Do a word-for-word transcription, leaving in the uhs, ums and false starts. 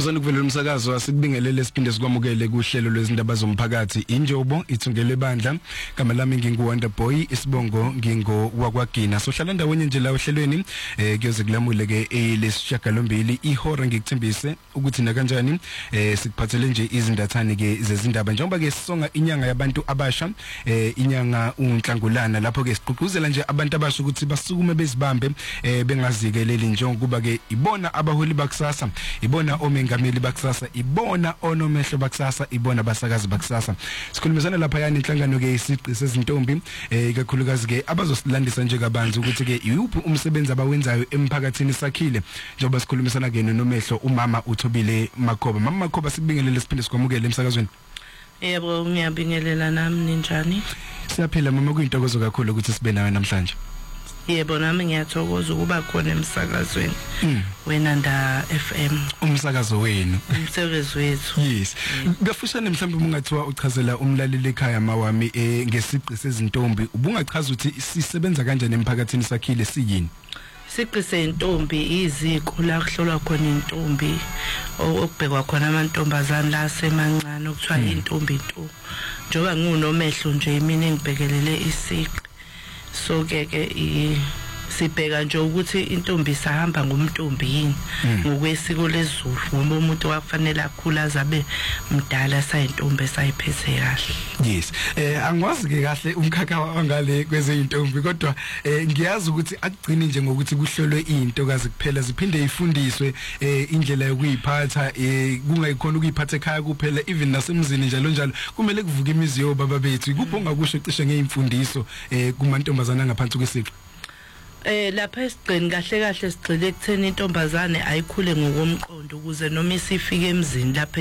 Usanda kuvelela umsakazo asikubingelele siphinde sikwamukele kuhlelo lwezindaba zomphakathi injobo ithungele bandla kama lami nginguWonder Boy isibongo ngingo wakwagina sohlala ndawonye nje la ohlelweni eh kuyoze kulamule ke elesishagalombili ihora ngikuthembise ukuthi na kanjani eh sikuphathele nje izindathani ke zezindaba njengoba ke sisonga inyanga yabantu abasha eh inyanga uNhlangulana lapho ke siqhuquzela nje abantu abasha ukuthi basukume bezibambe eh bengazikeleli njengoba ke ibona abaholi bakusasa ibona omengameli bakusasa ibona onomehlo bakusasa ibona basakazi bakusasa sikhulumizana lapha yani inhlangano ke isiqi sezintombi eh kakhulukazi ke abazosilandisa nje kabanzi ukuthi ke uyuphi umsebenzi abawenzayo emphakathini sakhile njengoba sikhulumisana ke nonomehlo umama uThobile Makhoba. Mama Makhoba sikubingelele siphinde sikwamukele emsakazweni. Yebo ngiyabingelela nami ninjani? Siyaphila mama kuyintokozo kakhulu ukuthi sibe nawe namhlanje. Yebo nami ngiyathokoza ukuba khona emsakazweni weNanda F M umsakazo wenu umsebenzi wethu. Yes ngafushane mhlawumbe ungathiwa uchazela umlaleli ekhaya mawami eh ngesiqi sezintombi ubungachaza ukuthi sisebenza kanjani emphakathini sakhile siyini? Isiqi sentombi iziko la kuhlolwa khona intombi okubhekwa khona amantombazana la semancane okuthiwa intombi nto njengoba nginomehlo nje mina engibhekelele isiqi so ke ke sibheka nje ukuthi intombi sahamba ngumntombi yini ngokwesiko lezulu ngoba umuntu wakufanele akhula azabe mdala sayintombi sayiphethe kahle. Yes eh angwazi ke kahle umkhakha wangale kweze intombi kodwa eh ngiyazi ukuthi akugcini nje ngokuthi kuhlolwe intokazi kuphela ziphinde ifundiswe eh indlela yokuyiphatha eh kungayikhona ukuyiphatha ekhaya kuphela even nasemzini njalo njalo kumele kuvuke imizi yobaba bethu kupho ngakusho cishe ngeimfundiso eh kumantombazana ngaphansi kwesiqi. Eh lapha esigcini kahle kahle sigcile ekutheni intombazane ayikhule ngokomqondo ukuze noma isifike emzini lapha